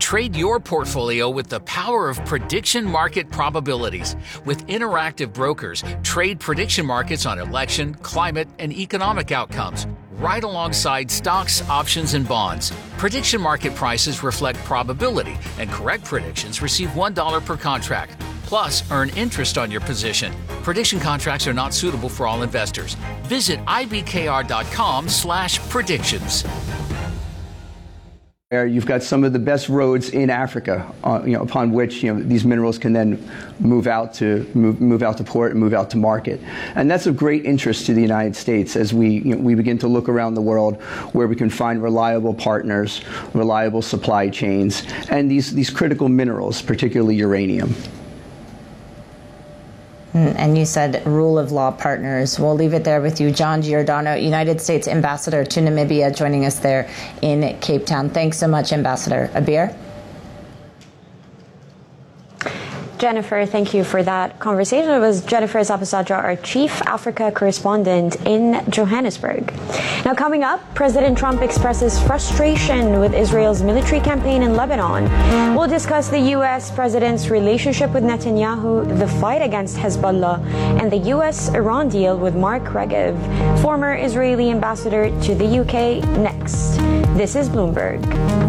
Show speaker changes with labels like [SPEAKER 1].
[SPEAKER 1] Trade your portfolio with the power of prediction market probabilities. With interactive brokers, trade prediction markets on election, climate, and economic outcomes, right alongside stocks, options, and bonds. Prediction market prices reflect probability, and correct predictions receive $1 per contract. Plus, earn interest on your position. Prediction contracts are not suitable for all investors. Visit ibkr.com/predictions.
[SPEAKER 2] You've got some of the best roads in Africa, upon which these minerals can then move out to port and move out to market, and that's of great interest to the United States as we begin to look around the world where we can find reliable partners, reliable supply chains, and these critical minerals, particularly uranium.
[SPEAKER 3] And you said rule of law partners. We'll leave it there with you. John Giordano, United States Ambassador to Namibia, joining us there in Cape Town. Thanks so much, Ambassador. Abir?
[SPEAKER 4] Jennifer, thank you for that conversation. It was Jennifer Zapasadra, our chief Africa correspondent in Johannesburg. Now, coming up, President Trump expresses frustration with Israel's military campaign in Lebanon. We'll discuss the U.S. president's relationship with Netanyahu, the fight against Hezbollah, and the U.S.-Iran deal with Mark Regev, former Israeli ambassador to the UK, next. This is Bloomberg.